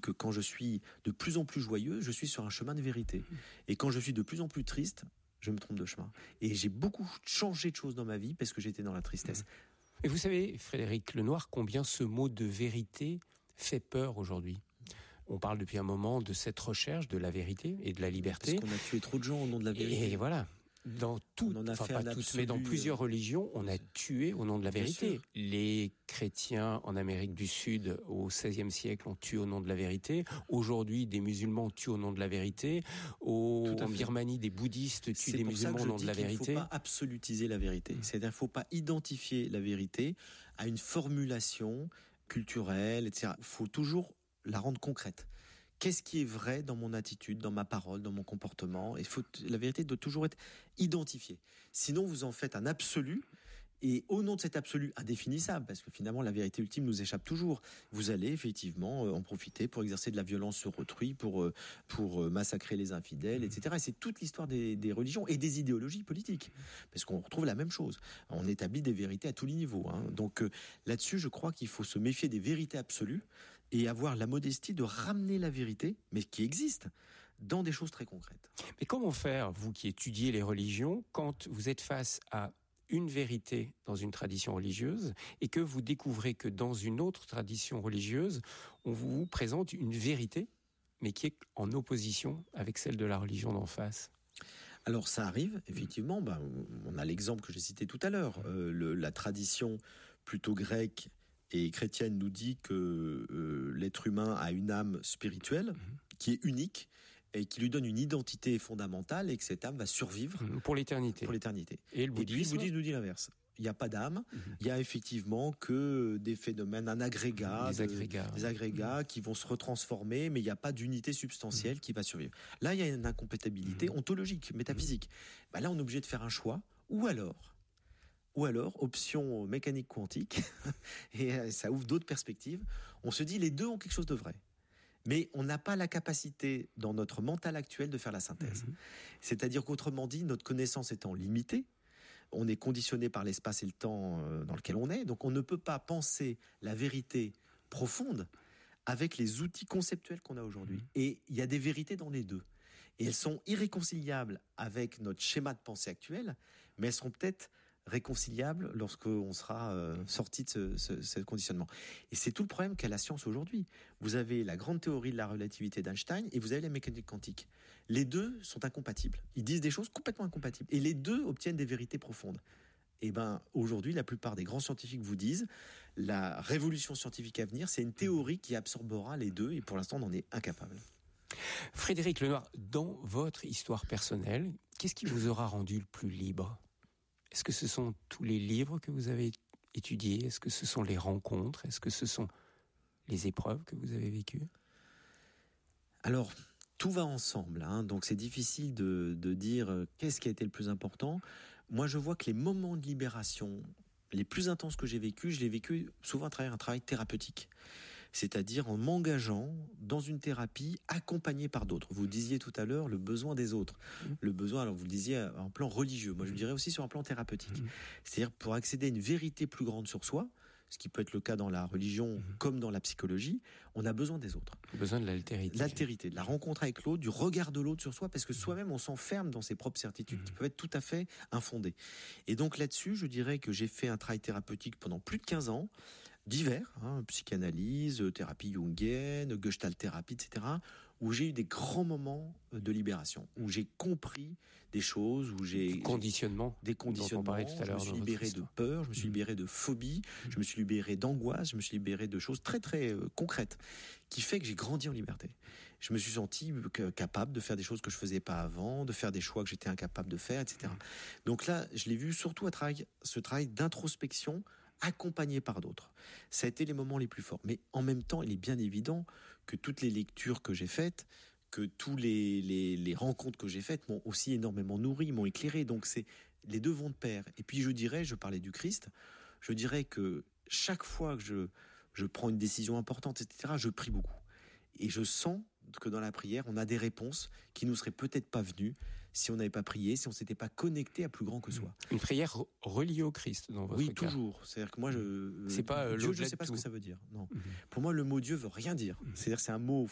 que quand je suis de plus en plus joyeux, je suis sur un chemin de vérité. Et quand je suis de plus en plus triste, je me trompe de chemin. Et j'ai beaucoup changé de choses dans ma vie parce que j'étais dans la tristesse. Et vous savez, Frédéric Lenoir, combien ce mot de vérité fait peur aujourd'hui ? On parle depuis un moment de cette recherche de la vérité et de la liberté. Parce qu'on a tué trop de gens au nom de la vérité. Et voilà. Dans tout, pas toutes, mais dans plusieurs religions, on a tué au nom de la vérité. Les chrétiens en Amérique du Sud au XVIe siècle ont tué au nom de la vérité. Aujourd'hui, des musulmans tuent au nom de la vérité. En Birmanie, des bouddhistes tuent des musulmans au nom de la vérité. Il ne faut pas absolutiser la vérité. C'est-à-dire qu'il ne faut pas identifier la vérité à une formulation culturelle, etc. Il faut toujours la rendre concrète. Qu'est-ce qui est vrai dans mon attitude, dans ma parole, dans mon comportement ? La vérité doit toujours être identifiée. Sinon, vous en faites un absolu, et au nom de cet absolu indéfinissable, parce que finalement la vérité ultime nous échappe toujours, vous allez effectivement en profiter pour exercer de la violence sur autrui, pour massacrer les infidèles, etc. Et c'est toute l'histoire des religions et des idéologies politiques, parce qu'on retrouve la même chose. On établit des vérités à tous les niveaux. Donc là-dessus, je crois qu'il faut se méfier des vérités absolues et avoir la modestie de ramener la vérité, mais qui existe, dans des choses très concrètes. Mais comment faire, vous qui étudiez les religions, quand vous êtes face à une vérité dans une tradition religieuse et que vous découvrez que dans une autre tradition religieuse, on vous présente une vérité, mais qui est en opposition avec celle de la religion d'en face ? Alors ça arrive, effectivement, on a l'exemple que j'ai cité tout à l'heure, la tradition plutôt grecque et chrétienne nous dit que l'être humain a une âme spirituelle qui est unique et qui lui donne une identité fondamentale et que cette âme va survivre pour l'éternité. Et le bouddhisme nous dit l'inverse. Il n'y a pas d'âme, il y a effectivement que des phénomènes, un agrégat, des agrégats qui vont se retransformer, mais il n'y a pas d'unité substantielle qui va survivre. Là, il y a une incompatibilité ontologique, métaphysique. Là, on est obligé de faire un choix, ou alors, option mécanique quantique, et ça ouvre d'autres perspectives, on se dit les deux ont quelque chose de vrai. Mais on n'a pas la capacité, dans notre mental actuel, de faire la synthèse. C'est-à-dire qu'autrement dit, notre connaissance étant limitée, on est conditionné par l'espace et le temps dans lequel on est, donc on ne peut pas penser la vérité profonde avec les outils conceptuels qu'on a aujourd'hui. Et il y a des vérités dans les deux. Et elles sont irréconciliables avec notre schéma de pensée actuel, mais elles seront peut-être réconciliable lorsqu'on sera sorti de ce conditionnement. Et c'est tout le problème qu'a la science aujourd'hui. Vous avez la grande théorie de la relativité d'Einstein et vous avez la mécanique quantique. Les deux sont incompatibles. Ils disent des choses complètement incompatibles. Et les deux obtiennent des vérités profondes. Et aujourd'hui, la plupart des grands scientifiques vous disent la révolution scientifique à venir, c'est une théorie qui absorbera les deux et pour l'instant, on en est incapable. Frédéric Lenoir, dans votre histoire personnelle, qu'est-ce qui vous aura rendu le plus libre ? Est-ce que ce sont tous les livres que vous avez étudiés ? Est-ce que ce sont les rencontres ? Est-ce que ce sont les épreuves que vous avez vécues ? Alors, tout va ensemble, donc c'est difficile de dire qu'est-ce qui a été le plus important. Moi, je vois que les moments de libération les plus intenses que j'ai vécus, je les ai vécus souvent à travers un travail thérapeutique. C'est-à-dire en m'engageant dans une thérapie accompagnée par d'autres. Vous disiez tout à l'heure le besoin des autres. Le besoin, alors vous le disiez en plan religieux. Moi, je le dirais aussi sur un plan thérapeutique. C'est-à-dire pour accéder à une vérité plus grande sur soi, ce qui peut être le cas dans la religion comme dans la psychologie, on a besoin des autres. Besoin de l'altérité. L'altérité, de la rencontre avec l'autre, du regard de l'autre sur soi, parce que soi-même, on s'enferme dans ses propres certitudes qui peuvent être tout à fait infondées. Et donc là-dessus, je dirais que j'ai fait un travail thérapeutique pendant plus de 15 ans, divers, psychanalyse, thérapie jungienne, gestalt thérapie, etc., où j'ai eu des grands moments de libération, où j'ai compris des choses, où j'ai... Des conditionnements dont on parlait tout à l'heure. Je me suis libéré de peur, je me suis libéré de phobie, je me suis libéré d'angoisse, je me suis libéré de choses très très concrètes, qui fait que j'ai grandi en liberté. Je me suis senti capable de faire des choses que je faisais pas avant, de faire des choix que j'étais incapable de faire, etc. Donc là, je l'ai vu surtout à travers ce travail d'introspection, accompagné par d'autres. Ça a été les moments les plus forts. Mais en même temps, il est bien évident que toutes les lectures que j'ai faites, que tous les rencontres que j'ai faites m'ont aussi énormément nourri, m'ont éclairé. Donc les deux vont de pair. Et puis je parlais du Christ, je dirais que chaque fois que je prends une décision importante, etc., je prie beaucoup. Et je sens que dans la prière, on a des réponses qui nous seraient peut-être pas venues si on n'avait pas prié, si on s'était pas connecté à plus grand que soi. Une prière reliée au Christ dans votre cas. Oui, toujours. C'est-à-dire que moi, c'est pas Dieu, je sais pas ce que ça veut dire. Non. Pour moi, le mot Dieu veut rien dire. C'est-à-dire, c'est un mot